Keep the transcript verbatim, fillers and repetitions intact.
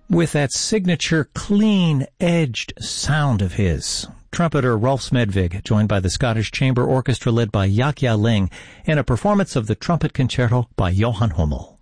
with that signature clean-edged sound of his. Trumpeter Rolf Smedvig, joined by the Scottish Chamber Orchestra led by Yak Ya Ling, in a performance of the Trumpet Concerto by Johann Hummel.